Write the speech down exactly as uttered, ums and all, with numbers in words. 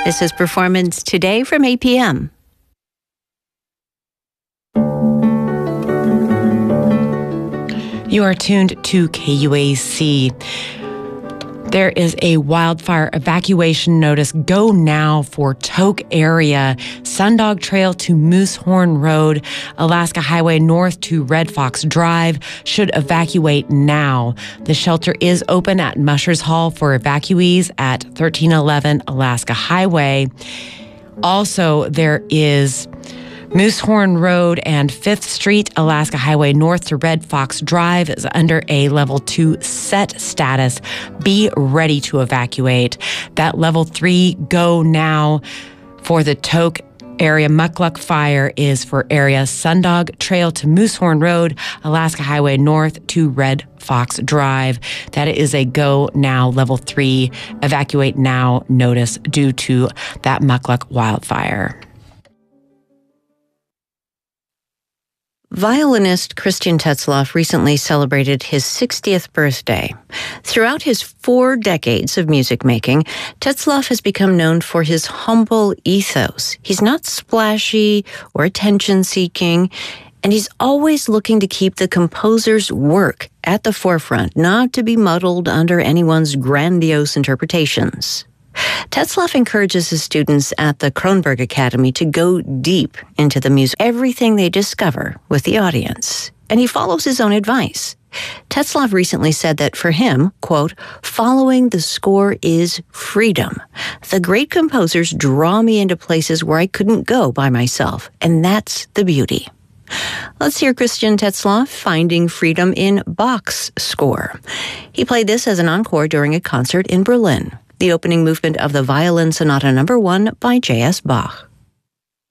This is Performance Today from eight p.m. You are tuned to K U A C. There is a wildfire evacuation notice. Go now for Tok area, Sundog Trail to Moosehorn Road, Alaska Highway north to Red Fox Drive should evacuate now. The shelter is open at Mushers Hall for evacuees at thirteen eleven Alaska Highway. Also, there is Moosehorn Road and fifth Street, Alaska Highway north to Red Fox Drive is under a level two set status. Be ready to evacuate. That level three go now for the Tok area Mukluk fire is for area Sundog Trail to Moosehorn Road, Alaska Highway north to Red Fox Drive. That is a go now level three evacuate now notice due to that Mukluk wildfire. Violinist Christian Tetzlaff recently celebrated his sixtieth birthday. Throughout his four decades of music making, Tetzlaff has become known for his humble ethos. He's not splashy or attention-seeking, and he's always looking to keep the composer's work at the forefront, not to be muddled under anyone's grandiose interpretations. Tetzlaff encourages his students at the Kronberg Academy to go deep into the music, everything they discover with the audience, and he follows his own advice. Tetzlaff recently said that for him, quote, following the score is freedom. The great composers draw me into places where I couldn't go by myself, and that's the beauty. Let's hear Christian Tetzlaff finding freedom in Bach's score. He played this as an encore during a concert in Berlin. The opening movement of the Violin Sonata Number One by J S Bach.